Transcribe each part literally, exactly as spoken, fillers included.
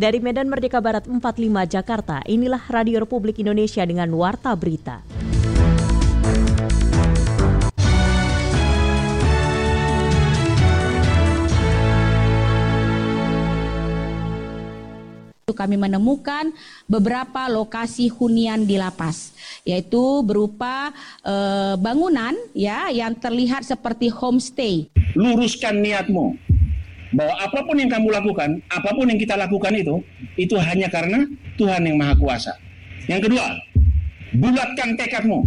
Dari Medan Merdeka Barat empat puluh lima Jakarta, inilah Radio Republik Indonesia dengan Warta Berita. Kami menemukan beberapa lokasi hunian di lapas, yaitu berupa e, bangunan ya yang terlihat seperti homestay. Luruskan niatmu bahwa apapun yang kamu lakukan, apapun yang kita lakukan itu, itu hanya karena Tuhan yang Maha Kuasa. Yang kedua, bulatkan tekadmu.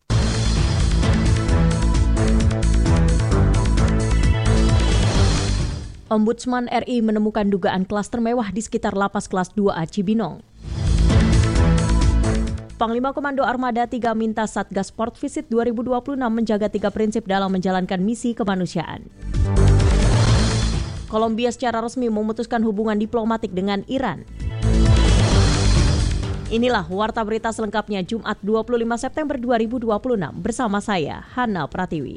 Ombudsman R I menemukan dugaan klaster mewah di sekitar Lapas Kelas dua A Cibinong. Panglima Komando Armada tiga minta Satgas Port Visit dua ribu dua puluh enam menjaga tiga prinsip dalam menjalankan misi kemanusiaan. Kolombia secara resmi memutuskan hubungan diplomatik dengan Iran. Inilah Warta Berita selengkapnya Jumat dua puluh lima September dua ribu dua puluh enam bersama saya, Hana Pratiwi.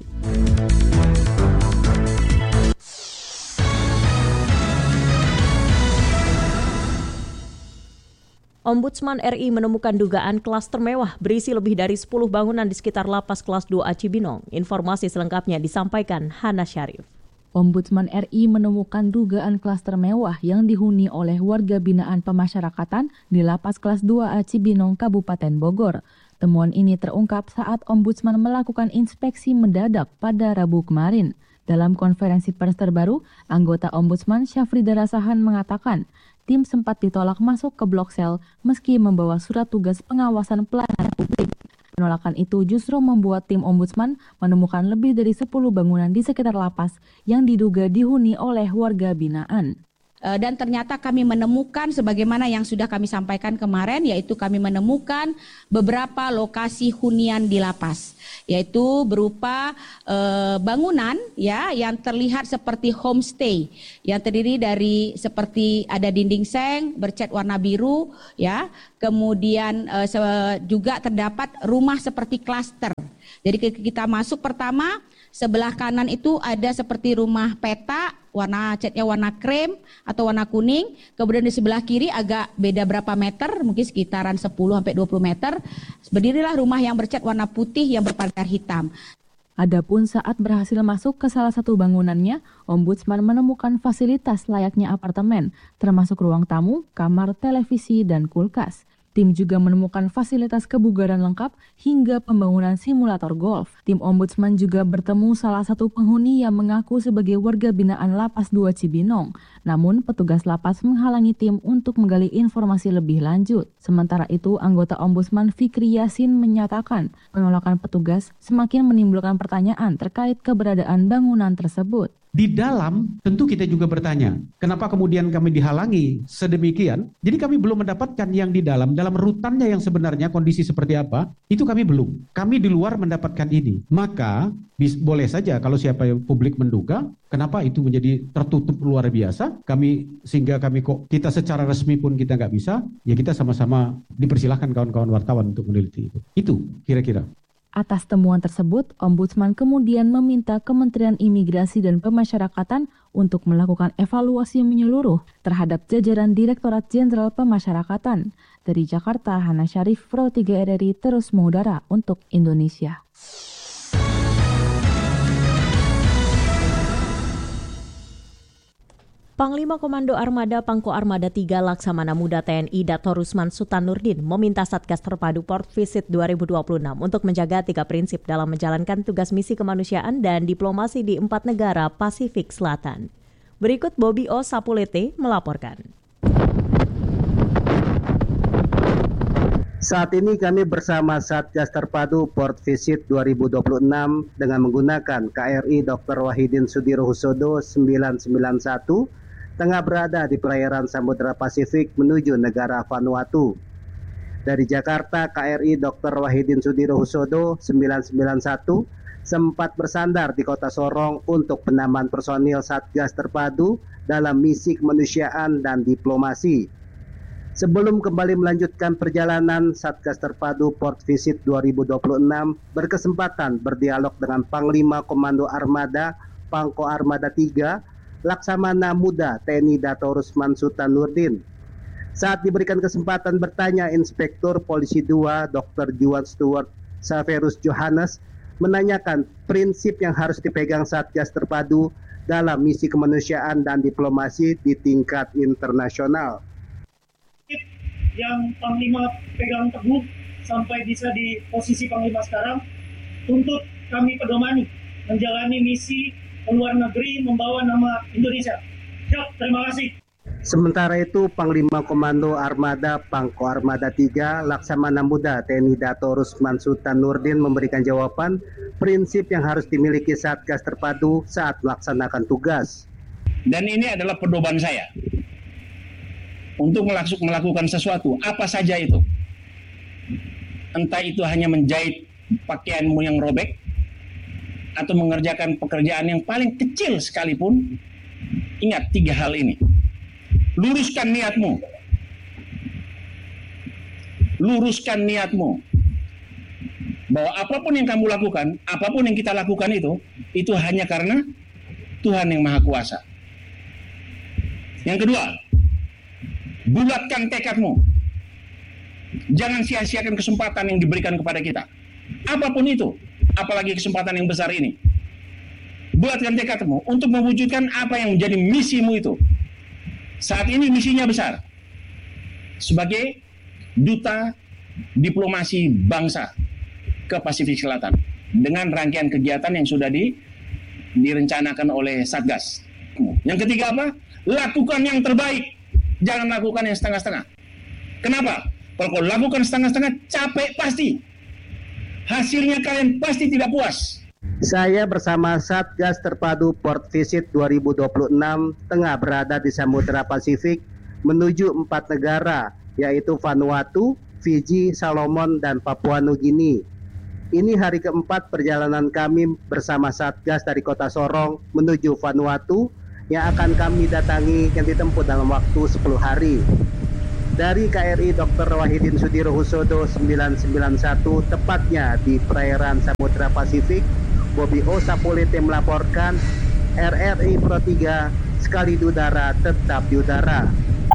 Ombudsman R I menemukan dugaan klaster mewah berisi lebih dari sepuluh bangunan di sekitar Lapas Kelas dua A Cibinong. Informasi selengkapnya disampaikan Hana Syarif. Ombudsman R I menemukan dugaan klaster mewah yang dihuni oleh warga binaan pemasyarakatan di Lapas Kelas dua A Cibinong, Kabupaten Bogor. Temuan ini terungkap saat Ombudsman melakukan inspeksi mendadak pada Rabu kemarin. Dalam konferensi pers terbaru, anggota Ombudsman Syafrida Rasahan mengatakan, tim sempat ditolak masuk ke Blok Sel meski membawa surat tugas pengawasan pelayanan publik. Penolakan itu justru membuat tim Ombudsman menemukan lebih dari sepuluh bangunan di sekitar lapas yang diduga dihuni oleh warga binaan. Dan ternyata kami menemukan sebagaimana yang sudah kami sampaikan kemarin, yaitu kami menemukan beberapa lokasi hunian di lapas, yaitu berupa e, bangunan ya yang terlihat seperti homestay yang terdiri dari seperti ada dinding seng bercat warna biru ya, kemudian e, juga terdapat rumah seperti klaster. Jadi kita masuk pertama, sebelah kanan itu ada seperti rumah peta, warna catnya warna krem atau warna kuning. Kemudian di sebelah kiri agak beda berapa meter, mungkin sekitaran sepuluh sampai dua puluh meter. Berdirilah rumah yang bercat warna putih yang berpagar hitam. Adapun saat berhasil masuk ke salah satu bangunannya, Ombudsman menemukan fasilitas layaknya apartemen, termasuk ruang tamu, kamar, televisi, dan kulkas. Tim juga menemukan fasilitas kebugaran lengkap hingga pembangunan simulator golf. Tim Ombudsman juga bertemu salah satu penghuni yang mengaku sebagai warga binaan Lapas dua Cibinong. Namun petugas lapas menghalangi tim untuk menggali informasi lebih lanjut. Sementara itu, anggota Ombudsman Fikri Yasin menyatakan penolakan petugas semakin menimbulkan pertanyaan terkait keberadaan bangunan tersebut. Di dalam tentu kita juga bertanya, kenapa kemudian kami dihalangi sedemikian? Jadi kami belum mendapatkan yang di dalam, dalam rutannya yang sebenarnya kondisi seperti apa, itu kami belum. Kami di luar mendapatkan ini. Maka bis, boleh saja kalau siapa yang publik menduga, kenapa itu menjadi tertutup luar biasa, kami sehingga kami kok kita secara resmi pun kita nggak bisa, ya kita sama-sama dipersilahkan kawan-kawan wartawan untuk meneliti itu. Itu kira-kira. Atas temuan tersebut, Ombudsman kemudian meminta Kementerian Imigrasi dan Pemasyarakatan untuk melakukan evaluasi menyeluruh terhadap jajaran Direktorat Jenderal Pemasyarakatan. Dari Jakarta, Hana Syarif, Pro tiga R R I terus mengudara untuk Indonesia. Panglima Komando Armada Pangko Armada tiga Laksamana Muda T N I Dato Rusman Sutanurdin meminta Satgas Terpadu Port Visit dua ribu dua puluh enam untuk menjaga tiga prinsip dalam menjalankan tugas misi kemanusiaan dan diplomasi di empat negara Pasifik Selatan. Berikut Bobby O. Sapulete melaporkan. Saat ini kami bersama Satgas Terpadu Port Visit dua ribu dua puluh enam dengan menggunakan K R I Doktor Wahidin Sudirohusodo sembilan sembilan satu tengah berada di perairan Samudra Pasifik menuju negara Vanuatu. Dari Jakarta, K R I Doktor Wahidin Sudirohusodo sembilan sembilan satu sempat bersandar di kota Sorong untuk penambahan personil Satgas Terpadu dalam misi kemanusiaan dan diplomasi. Sebelum kembali melanjutkan perjalanan, Satgas Terpadu Port Visit dua ribu dua puluh enam berkesempatan berdialog dengan Panglima Komando Armada Pangko Armada tiga Laksamana Muda T N I Dato Rusman Sutanurdin. Saat diberikan kesempatan bertanya, Inspektur Polisi dua dokter Juan Stuart Saverus Johannes menanyakan prinsip yang harus dipegang Satgas Terpadu dalam misi kemanusiaan dan diplomasi di tingkat internasional. Yang Panglima pegang teguh sampai bisa di posisi Panglima sekarang, untuk kami pedomani menjalani misi ke luar negeri membawa nama Indonesia. Siap, terima kasih. Sementara itu, Panglima Komando Armada Pangko Armada tiga Laksamana Muda T N I Dato Rusman Sutanurdin memberikan jawaban prinsip yang harus dimiliki Satgas Terpadu saat melaksanakan tugas. Dan ini adalah pedoman saya untuk melakukan sesuatu, apa saja itu. Entah itu hanya menjahit pakaianmu yang robek, atau mengerjakan pekerjaan yang paling kecil sekalipun. Ingat tiga hal ini. Luruskan niatmu. Luruskan niatmu. Bahwa apapun yang kamu lakukan, apapun yang kita lakukan itu, itu hanya karena Tuhan yang Maha Kuasa. Yang kedua, bulatkan tekadmu. Jangan sia-siakan kesempatan yang diberikan kepada kita. Apapun itu, apalagi kesempatan yang besar ini. Bulatkan tekadmu untuk mewujudkan apa yang menjadi misimu itu. Saat ini misinya besar. Sebagai duta diplomasi bangsa ke Pasifik Selatan. Dengan rangkaian kegiatan yang sudah di, direncanakan oleh Satgas. Yang ketiga apa? Lakukan yang terbaik. Jangan lakukan yang setengah-setengah. Kenapa? Kalau kau lakukan setengah-setengah, capek pasti. Hasilnya kalian pasti tidak puas. Saya bersama Satgas Terpadu Port Visit dua ribu dua puluh enam tengah berada di Samudra Pasifik menuju empat negara, yaitu Vanuatu, Fiji, Salomon, dan Papua Nugini. Ini hari keempat perjalanan kami bersama Satgas dari Kota Sorong menuju Vanuatu yang akan kami datangi yang ditempuh dalam waktu sepuluh hari. Dari K R I dokter Wahidin Sudirohusodo sembilan sembilan satu, tepatnya di perairan Samudra Pasifik, Bobby O. Sapulete melaporkan, R R I Pro tiga, sekali di udara tetap di udara.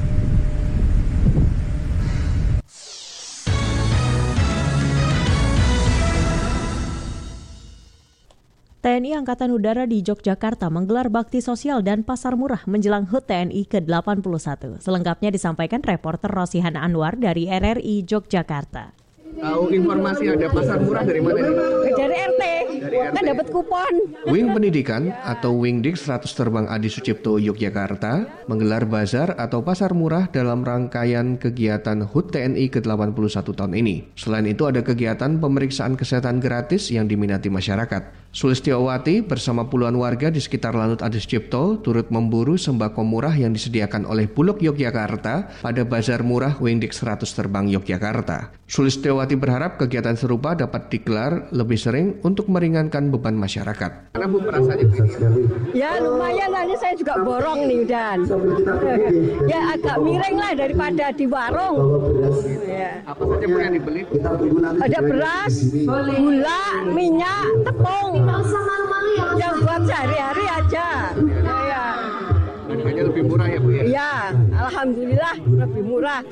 T N I Angkatan Udara di Yogyakarta menggelar bakti sosial dan pasar murah menjelang H U T T N I ke delapan puluh satu. Selengkapnya disampaikan reporter Rosihan Anwar dari R R I Yogyakarta. Tahu informasi ada pasar murah dari mana nih? Dari R T, dari R T. Kan dapat kupon. Wing Pendidikan atau Wingdik seratus Terbang Adi Sucipto Yogyakarta menggelar bazar atau pasar murah dalam rangkaian kegiatan H U T T N I ke delapan puluh satu tahun ini. Selain itu ada kegiatan pemeriksaan kesehatan gratis yang diminati masyarakat. Sulistiowati bersama puluhan warga di sekitar Lanut Adi Sucipto turut memburu sembako murah yang disediakan oleh Bulog Yogyakarta pada bazar murah Wingdik seratus Terbang Yogyakarta. Sulistiowati berharap kegiatan serupa dapat digelar lebih sering untuk meringankan beban masyarakat. Karena Bu merasanya begini. Ya lumayan lah, ini saya juga borong nih Dan. Ya agak miring lah daripada di warung. Ya. Apa saja Bu yang dibeli? Ada beras, gula, minyak, tepung. Yang buat sehari-hari aja. Ya. Harganya lebih murah ya Bu ya? Iya, alhamdulillah lebih murah.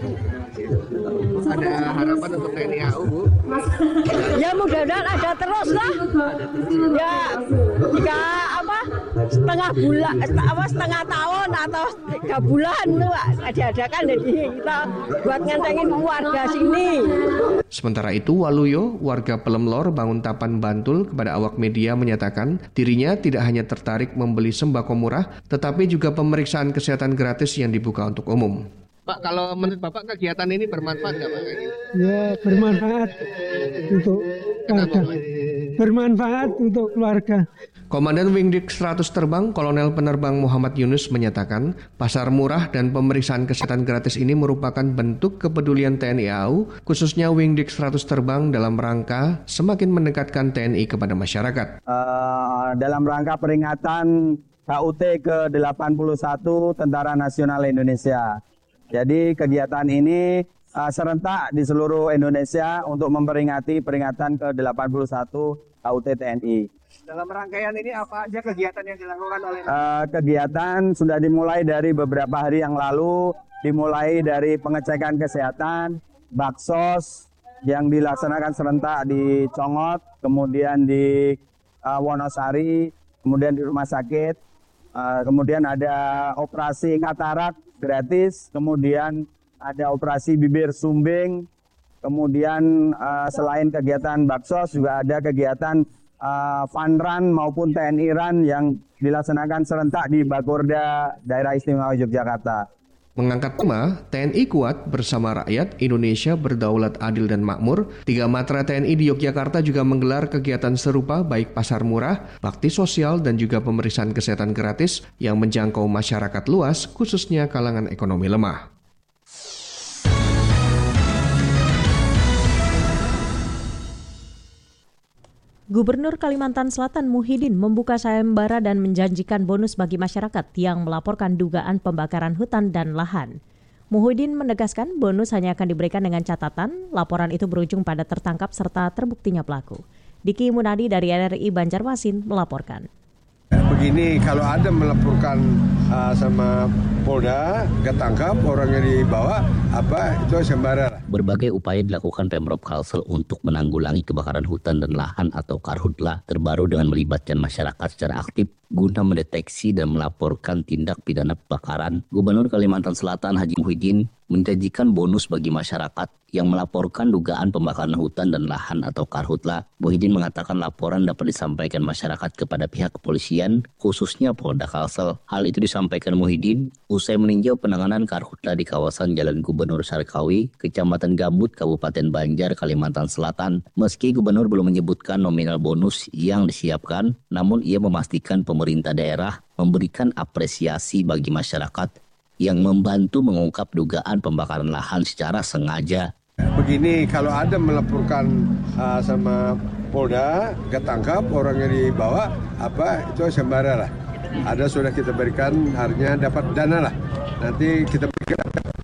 Ada harapan untuk T N I A U Bu? Ya mudah-mudahan ada terus lah. Ya jika apa setengah bulan, apa setengah tahun atau tiga bulan tuh diadakan, jadi kita buat ngentengin warga sini. Sementara itu Waluyo, warga Pelemlor, Banguntapan, Bantul kepada awak media menyatakan dirinya tidak hanya tertarik membeli sembako murah, tetapi juga pemeriksaan kesehatan gratis yang dibuka untuk umum. Pak, kalau menurut Bapak kegiatan ini bermanfaat nggak Pak? Ya, bermanfaat untuk keluarga. Bermanfaat untuk keluarga. Komandan Wingdik seratus Terbang, Kolonel Penerbang Muhammad Yunus menyatakan, pasar murah dan pemeriksaan kesehatan gratis ini merupakan bentuk kepedulian T N I A U, khususnya Wingdik seratus Terbang dalam rangka semakin mendekatkan T N I kepada masyarakat. Uh, dalam rangka peringatan H U T ke delapan puluh satu Tentara Nasional Indonesia. Jadi kegiatan ini uh, serentak di seluruh Indonesia untuk memperingati peringatan ke delapan puluh satu H U T T N I. Dalam rangkaian ini apa aja kegiatan yang dilakukan oleh uh, kegiatan sudah dimulai dari beberapa hari yang lalu, dimulai dari pengecekan kesehatan, baksos yang dilaksanakan serentak di Congot, kemudian di uh, Wonosari, kemudian di rumah sakit, uh, kemudian ada operasi katarak gratis, kemudian ada operasi bibir sumbing, kemudian uh, selain kegiatan baksos juga ada kegiatan uh, fun run maupun T N I run yang dilaksanakan serentak di Bakorda Daerah Istimewa Yogyakarta. Mengangkat tema T N I Kuat Bersama Rakyat, Indonesia Berdaulat Adil dan Makmur, tiga matra T N I di Yogyakarta juga menggelar kegiatan serupa baik pasar murah, bakti sosial, dan juga pemeriksaan kesehatan gratis yang menjangkau masyarakat luas, khususnya kalangan ekonomi lemah. Gubernur Kalimantan Selatan Muhyiddin membuka sayembara dan menjanjikan bonus bagi masyarakat yang melaporkan dugaan pembakaran hutan dan lahan. Muhyiddin menegaskan bonus hanya akan diberikan dengan catatan laporan itu berujung pada tertangkap serta terbuktinya pelaku. Diki Munadi dari R R I Banjarmasin melaporkan. Begini, kalau ada melaporkan uh, sama Polda, ketangkap, orangnya dibawa, apa itu sayembara. Berbagai upaya dilakukan Pemprov Kalsel untuk menanggulangi kebakaran hutan dan lahan atau Karhutla, terbaru dengan melibatkan masyarakat secara aktif guna mendeteksi dan melaporkan tindak pidana kebakaran. Gubernur Kalimantan Selatan Haji Muhyiddin menjanjikan bonus bagi masyarakat yang melaporkan dugaan pembakaran hutan dan lahan atau Karhutla. Muhyiddin mengatakan laporan dapat disampaikan masyarakat kepada pihak kepolisian, khususnya Polda Kalsel. Hal itu disampaikan Muhyiddin usai meninjau penanganan Karhutla di kawasan Jalan Gubernur Sarkawi, Kecamatan Gambut, Kabupaten Banjar, Kalimantan Selatan. Meski gubernur belum menyebutkan nominal bonus yang disiapkan, namun ia memastikan pemerintah daerah memberikan apresiasi bagi masyarakat yang membantu mengungkap dugaan pembakaran lahan secara sengaja. Begini, kalau ada melaporkan uh, sama Polda, ketangkap, orangnya dibawa, apa itu sayembara lah. Ada sudah kita berikan, artinya dapat dana lah. Nanti kita berikan.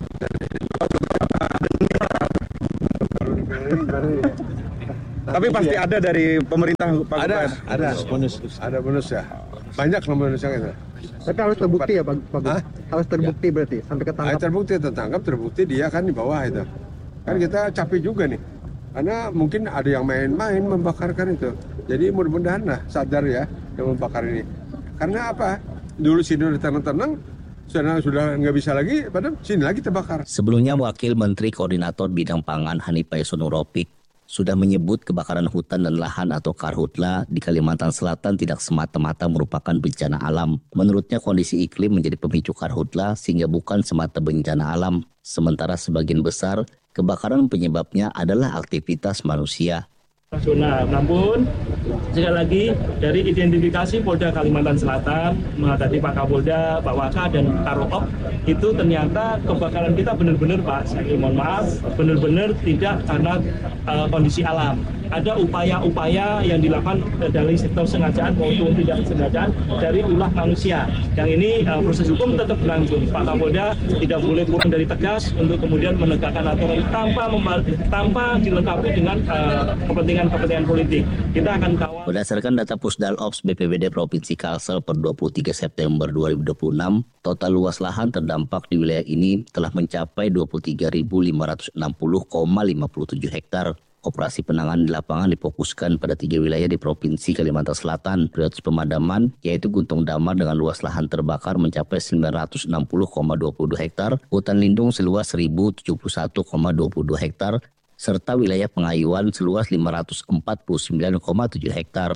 Tapi pasti ada dari pemerintah Pak Ada, Gubernur. ada bonus, ada bonus ya. Banyak lah bonusnya itu. Tapi harus terbukti ya Pak Gubernur. Harus terbukti ya. Berarti sampai ketangkap. Ah, terbukti, tertangkap, terbukti dia kan di bawah itu. Kan kita capek juga nih. Karena mungkin ada yang main-main membakarkan itu. Jadi mudah-mudahan lah sadar ya yang membakar ini. Karena apa? Dulu sini udah tenang-tenang, sudah sudah nggak bisa lagi, padahal sini lagi terbakar. Sebelumnya Wakil Menteri Koordinator Bidang Pangan Hanifah Sonuropik sudah menyebut kebakaran hutan dan lahan atau Karhutla di Kalimantan Selatan tidak semata-mata merupakan bencana alam. Menurutnya kondisi iklim menjadi pemicu Karhutla sehingga bukan semata bencana alam. Sementara sebagian besar kebakaran penyebabnya adalah aktivitas manusia. Nasional. Namun sekali lagi dari identifikasi Polda Kalimantan Selatan, tadi Pak Kapolda, Pak Waka dan Karop itu ternyata kebakaran kita benar-benar Pak, saya mohon maaf, benar-benar tidak karena uh, kondisi alam. Ada upaya-upaya yang dilakukan dari sektor sengajaan maupun tidak sengajaan dari ulah manusia. Yang ini uh, proses hukum tetap berlangsung. Pak Kapolda tidak boleh kurang dari tegas untuk kemudian menegakkan aturan tanpa tanpa dilengkapi dengan uh, kepentingan-kepentingan politik. Kita akan kawal. Berdasarkan data Pusdal Ops B P B D Provinsi Kalsel per dua puluh tiga September dua ribu dua puluh enam, total luas lahan terdampak di wilayah ini telah mencapai dua puluh tiga ribu lima ratus enam puluh koma lima tujuh hektar. Operasi penanganan di lapangan difokuskan pada tiga wilayah di Provinsi Kalimantan Selatan. Prioritas pemadaman yaitu Guntung Damar dengan luas lahan terbakar mencapai sembilan ratus enam puluh koma dua dua hektar, hutan lindung seluas seribu tujuh puluh satu koma dua dua hektar, serta wilayah pengayuan seluas lima ratus empat puluh sembilan koma tujuh hektar.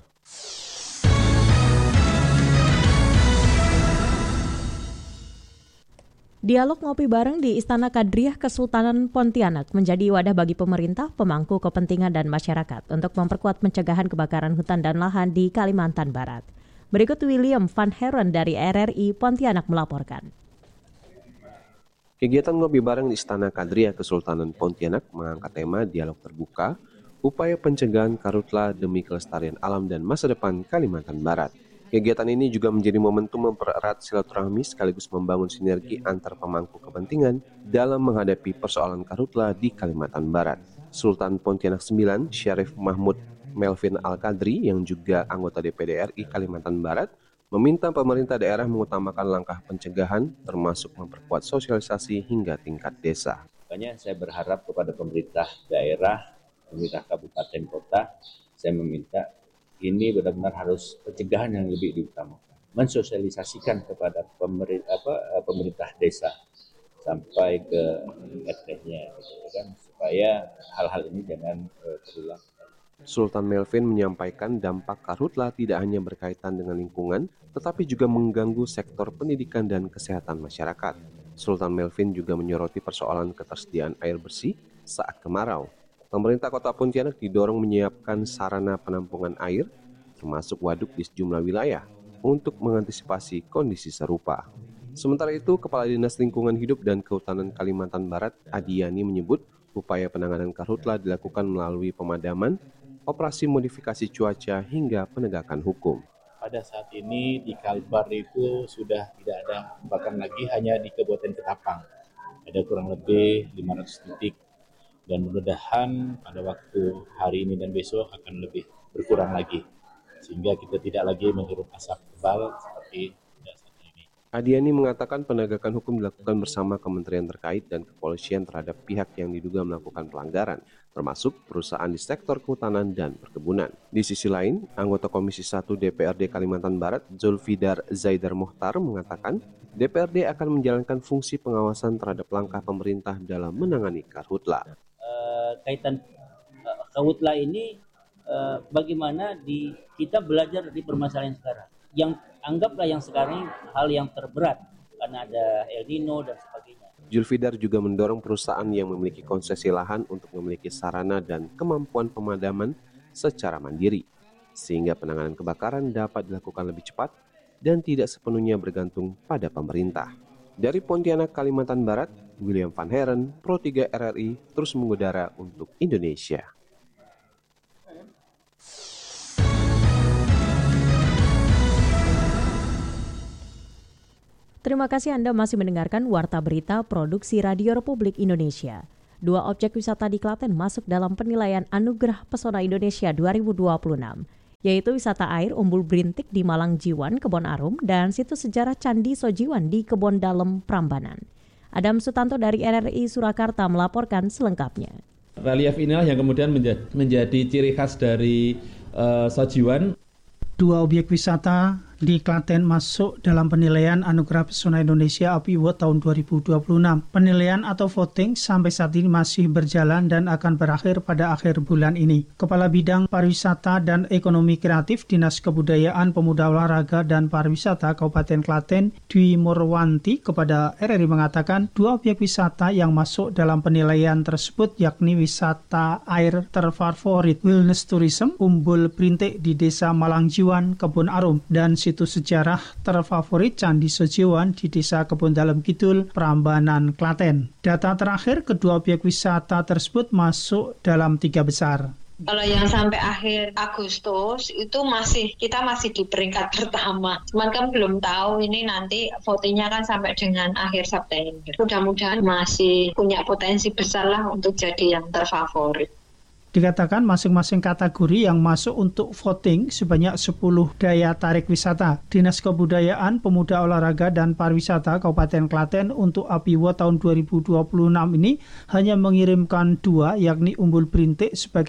Dialog ngopi bareng di Istana Kadriah Kesultanan Pontianak menjadi wadah bagi pemerintah, pemangku kepentingan dan masyarakat untuk memperkuat pencegahan kebakaran hutan dan lahan di Kalimantan Barat. Berikut William Van Heron dari R R I Pontianak melaporkan. Kegiatan ngopi bareng di Istana Kadriah Kesultanan Pontianak mengangkat tema dialog terbuka, upaya pencegahan Karhutla demi kelestarian alam dan masa depan Kalimantan Barat. Kegiatan ini juga menjadi momentum mempererat silaturahmi sekaligus membangun sinergi antar pemangku kepentingan dalam menghadapi persoalan karhutla di Kalimantan Barat. Sultan Pontianak sembilan, Syarif Mahmud Melvin Al-Qadri yang juga anggota D P D R I Kalimantan Barat meminta pemerintah daerah mengutamakan langkah pencegahan termasuk memperkuat sosialisasi hingga tingkat desa. Makanya saya berharap kepada pemerintah daerah, pemerintah kabupaten kota, saya meminta ini benar-benar harus pencegahan yang lebih diutamakan. Mensosialisasikan kepada pemerintah, apa, pemerintah desa sampai ke R T-nya, gitu kan, supaya hal-hal ini jangan uh, terulang. Sultan Melvin menyampaikan dampak karhutla tidak hanya berkaitan dengan lingkungan, tetapi juga mengganggu sektor pendidikan dan kesehatan masyarakat. Sultan Melvin juga menyoroti persoalan ketersediaan air bersih saat kemarau. Pemerintah Kota Pontianak didorong menyiapkan sarana penampungan air, termasuk waduk di sejumlah wilayah, untuk mengantisipasi kondisi serupa. Sementara itu, Kepala Dinas Lingkungan Hidup dan Kehutanan Kalimantan Barat, Adiani, menyebut upaya penanganan karhutla dilakukan melalui pemadaman, operasi modifikasi cuaca, hingga penegakan hukum. Pada saat ini di Kalbar itu sudah tidak ada kebakaran lagi, hanya di Kabupaten Ketapang. Ada kurang lebih lima ratus titik. Dan mudah-mudahan pada waktu hari ini dan besok akan lebih berkurang lagi. Sehingga kita tidak lagi menghirup asap tebal seperti saat ini. Adiani mengatakan penegakan hukum dilakukan bersama kementerian terkait dan kepolisian terhadap pihak yang diduga melakukan pelanggaran, termasuk perusahaan di sektor kehutanan dan perkebunan. Di sisi lain, anggota Komisi satu D P R D Kalimantan Barat, Zulfidar Zaidar Mohtar, mengatakan D P R D akan menjalankan fungsi pengawasan terhadap langkah pemerintah dalam menangani karhutla. Uh, kaitan uh, karhutla ini uh, bagaimana di kita belajar dari permasalahan sekarang. Yang anggaplah yang sekarang hal yang terberat karena ada El Nino dan sebagainya. Zulfidar juga mendorong perusahaan yang memiliki konsesi lahan untuk memiliki sarana dan kemampuan pemadaman secara mandiri, sehingga penanganan kebakaran dapat dilakukan lebih cepat dan tidak sepenuhnya bergantung pada pemerintah. Dari Pontianak, Kalimantan Barat, William Van Heren, Pro tiga R R I, terus mengudara untuk Indonesia. Terima kasih Anda masih mendengarkan Warta Berita Produksi Radio Republik Indonesia. Dua objek wisata di Klaten masuk dalam penilaian Anugerah Pesona Indonesia dua ribu dua puluh enam, yaitu wisata air Umbul Brintik di Malang Jiwan, Kebon Arum, dan situs sejarah Candi Sojiwan di Kebon Dalem, Prambanan. Adam Sutanto dari R R I Surakarta melaporkan selengkapnya. Relief inilah yang kemudian menjadi, menjadi ciri khas dari uh, Sojiwan. Dua objek wisata di Klaten masuk dalam penilaian Anugerah Pesona Indonesia A P I Award tahun dua ribu dua puluh enam. Penilaian atau voting sampai saat ini masih berjalan dan akan berakhir pada akhir bulan ini. Kepala Bidang Pariwisata dan Ekonomi Kreatif Dinas Kebudayaan, Pemuda Olahraga dan Pariwisata Kabupaten Klaten, Dwi Murwanti, kepada R R I mengatakan dua objek wisata yang masuk dalam penilaian tersebut yakni wisata air terfavorit Wilderness Tourism Umbul Brintik di Desa Malangjiwan, Kebon Arum, dan situs sejarah terfavorit Candi Sojiwan di Desa Kebon Dalem Kidul, Prambanan, Klaten. Data terakhir, kedua objek wisata tersebut masuk dalam tiga besar. Kalau yang sampai akhir Agustus itu masih kita masih di peringkat pertama. Cuman kan belum tahu ini nanti votingnya kan sampai dengan akhir September. Mudah-mudahan masih punya potensi besar lah untuk jadi yang terfavorit. Dikatakan masing-masing kategori yang masuk untuk voting sebanyak sepuluh daya tarik wisata. Dinas Kebudayaan, Pemuda Olahraga dan Pariwisata Kabupaten Klaten untuk A P I Award tahun dua ribu dua puluh enam ini hanya mengirimkan dua, yakni Umbul Brintik sebagai